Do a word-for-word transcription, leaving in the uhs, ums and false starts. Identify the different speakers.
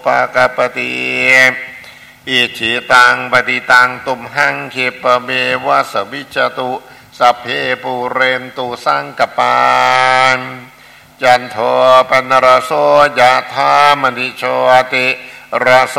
Speaker 1: ปากปติอิชิตังปฏิตังตุมหังคิปะเมวะสวิจตุสัพเพปูเรนตุสังกปานจันโทปนรโสยะธามณิโชติรโส